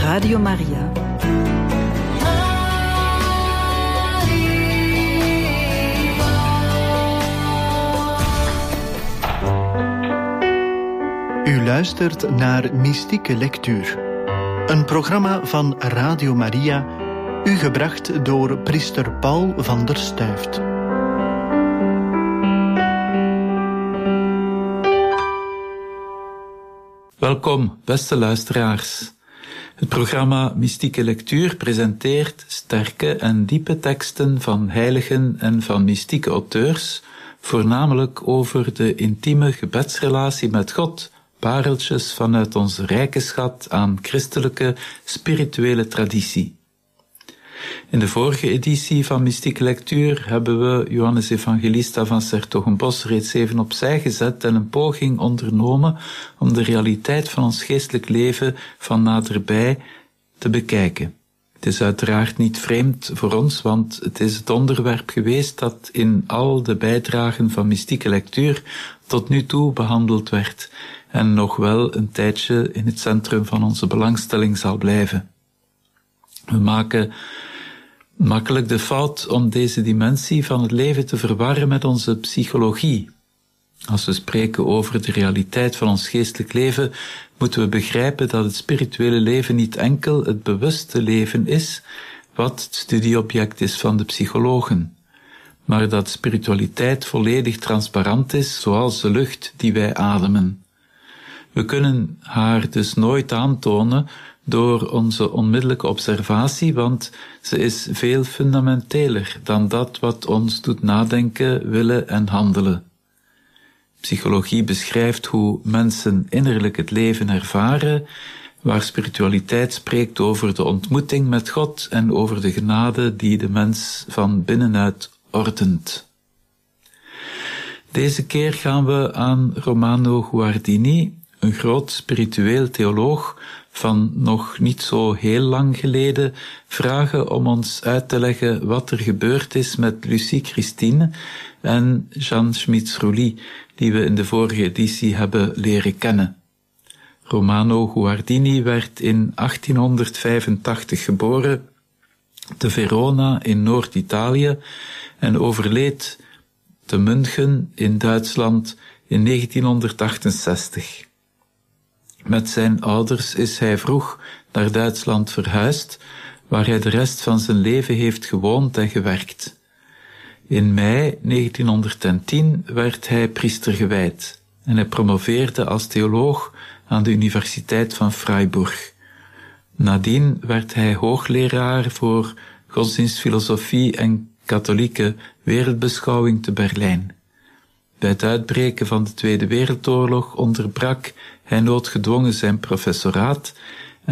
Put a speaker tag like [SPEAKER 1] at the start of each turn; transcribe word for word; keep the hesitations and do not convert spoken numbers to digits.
[SPEAKER 1] Radio Maria.
[SPEAKER 2] U luistert naar Mystieke Lectuur, een programma van Radio Maria, u gebracht door priester Paul van der Stuyft.
[SPEAKER 3] Welkom, beste luisteraars. Het programma Mystieke Lectuur presenteert sterke en diepe teksten van heiligen en van mystieke auteurs, voornamelijk over de intieme gebedsrelatie met God, pareltjes vanuit onze rijke schat aan christelijke, spirituele traditie. In de vorige editie van Mystieke Lectuur hebben we Johannes Evangelista van 's-Hertogenbosch reeds even opzij gezet en een poging ondernomen om de realiteit van ons geestelijk leven van naderbij te bekijken. Het is uiteraard niet vreemd voor ons, want het is het onderwerp geweest dat in al de bijdragen van Mystieke Lectuur tot nu toe behandeld werd en nog wel een tijdje in het centrum van onze belangstelling zal blijven. We maken makkelijk de fout om deze dimensie van het leven te verwarren met onze psychologie. Als we spreken over de realiteit van ons geestelijk leven, moeten we begrijpen dat het spirituele leven niet enkel het bewuste leven is, wat het studieobject is van de psychologen, maar dat spiritualiteit volledig transparant is, zoals de lucht die wij ademen. We kunnen haar dus nooit aantonen door onze onmiddellijke observatie, want ze is veel fundamenteler dan dat wat ons doet nadenken, willen en handelen. Psychologie beschrijft hoe mensen innerlijk het leven ervaren, waar spiritualiteit spreekt over de ontmoeting met God en over de genade die de mens van binnenuit ordent. Deze keer gaan we aan Romano Guardini, een groot spiritueel theoloog van nog niet zo heel lang geleden, vragen om ons uit te leggen wat er gebeurd is met Lucie Christine en Jean Schmitz-Rouly, die we in de vorige editie hebben leren kennen. Romano Guardini werd in achttienhonderdvijfentachtig geboren te Verona in Noord-Italië en overleed te München in Duitsland in negentienhonderdachtenzestig. Met zijn ouders is hij vroeg naar Duitsland verhuisd, waar hij de rest van zijn leven heeft gewoond en gewerkt. In mei negentienhonderdtien werd hij priester gewijd en hij promoveerde als theoloog aan de Universiteit van Freiburg. Nadien werd hij hoogleraar voor godsdienstfilosofie en katholieke wereldbeschouwing te Berlijn. Bij het uitbreken van de Tweede Wereldoorlog onderbrak hij noodgedwongen zijn professoraat